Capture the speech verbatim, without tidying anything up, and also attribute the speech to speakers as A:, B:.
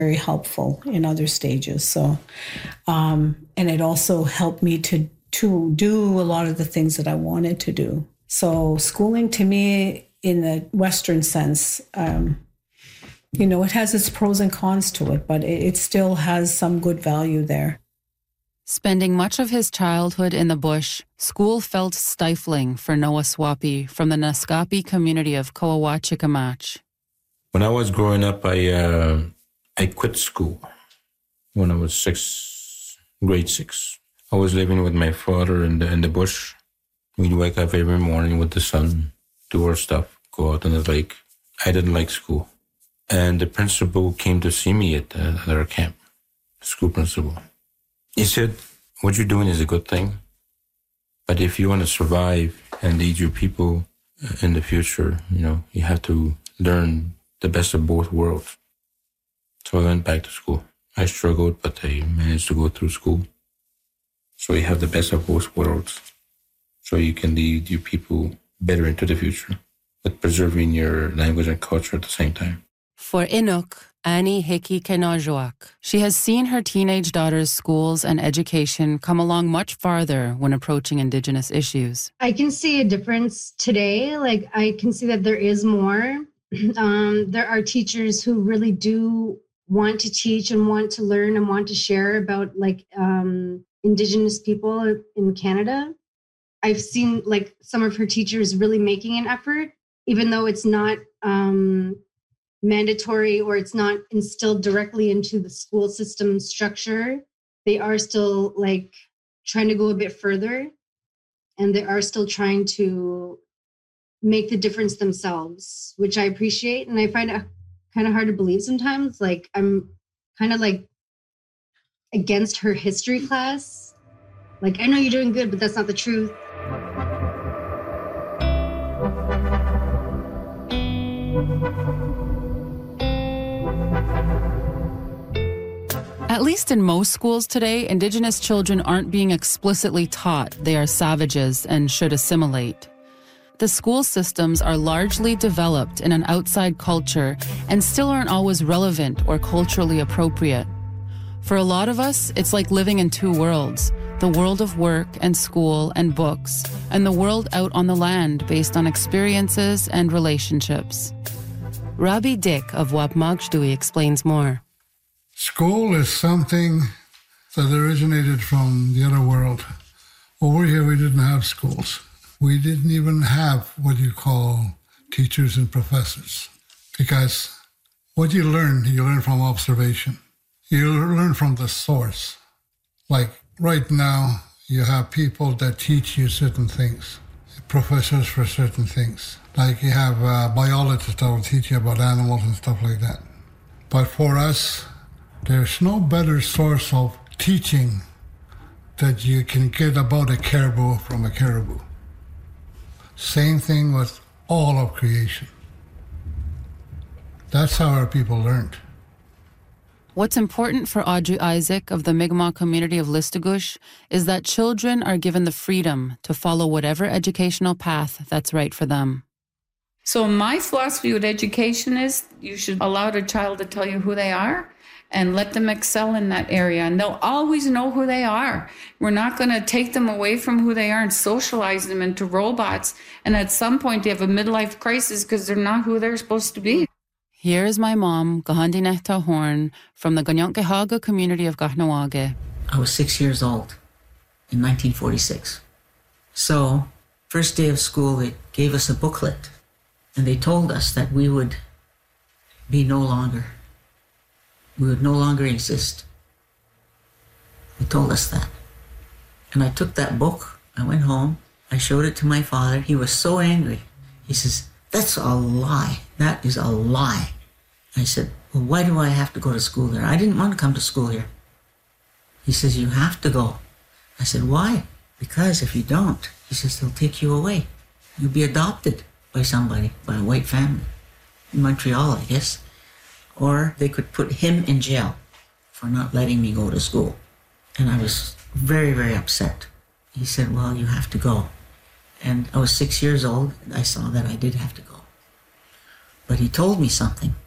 A: very helpful in other stages. So, um, and it also helped me to to do a lot of the things that I wanted to do. So schooling to me, in the Western sense, um, you know, it has its pros and cons to it, but it, it still has some good value there.
B: Spending much of his childhood in the bush, school felt stifling for Noah Swapi from the Naskapi community of Coahuachicamach.
C: When I was growing up, I uh, I quit school when I was six, grade six. I was living with my father in the in the bush. We'd wake up every morning with the sun, do our stuff, go out on the lake. I didn't like school. And the principal came to see me at, uh, at our camp, the school principal. He said, what you're doing is a good thing, but if you want to survive and lead your people in the future, you know, you have to learn the best of both worlds. So I went back to school. I struggled, but I managed to go through school. So you have the best of both worlds. So you can lead your people better into the future, but preserving your language and culture at the same time.
B: For Inuk, Annie Hickey Kenajuak, she has seen her teenage daughter's schools and education come along much farther when approaching Indigenous issues.
D: I can see a difference today. Like, I can see that there is more. Um, there are teachers who really do want to teach and want to learn and want to share about, like, um, Indigenous people in Canada. I've seen, like, some of her teachers really making an effort, even though it's not um, mandatory or it's not instilled directly into the school system structure. They are still, like, trying to go a bit further, and they are still trying to make the difference themselves, which I appreciate. And I find it kind of hard to believe sometimes. Like, I'm kind of like against her history class. Like, I know you're doing good, but that's not the truth.
B: At least in most schools today, Indigenous children aren't being explicitly taught they are savages and should assimilate. The school systems are largely developed in an outside culture and still aren't always relevant or culturally appropriate. For a lot of us, it's like living in two worlds, the world of work and school and books, and the world out on the land based on experiences and relationships. Robbie Dick of Wapmagsdui explains more.
E: School is something that originated from the other world. Over here, we didn't have schools. We didn't even have what you call teachers and professors, because what you learn, you learn from observation. You learn from the source. Like right now, you have people that teach you certain things, professors for certain things. Like you have uh, biologists that will teach you about animals and stuff like that. But for us, there's no better source of teaching that you can get about a caribou from a caribou. Same thing with all of creation. That's how our people learned.
B: What's important for Audrey Isaac of the Mi'kmaq community of Listugush is that children are given the freedom to follow whatever educational path that's right for them.
F: So my philosophy with education is you should allow the child to tell you who they are and let them excel in that area. And they'll always know who they are. We're not going to take them away from who they are and socialize them into robots. And at some point they have a midlife crisis because they're not who they're supposed to be.
B: Here's my mom, Gahandinehta Horn, from the Ganyonkehaga community of Kahnawake.
G: I was six years old in nineteen forty-six. So, first day of school, they gave us a booklet, and they told us that we would be no longer. We would no longer exist. They told us that. And I took that book, I went home, I showed it to my father. He was so angry. He says, "That's a lie. That is a lie." I said, "Well, why do I have to go to school there? I didn't want to come to school here." He says, "You have to go." I said, "Why?" "Because if you don't," he says, "they'll take you away. You'll be adopted by somebody, by a white family, in Montreal, I guess. Or they could put him in jail for not letting me go to school." And I was very, very upset. He said, "Well, you have to go." And I was six years old, and I saw that I did have to go. But he told me something.